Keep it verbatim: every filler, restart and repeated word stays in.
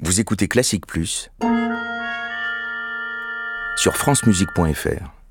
Vous écoutez Classique Plus sur francemusique point f r.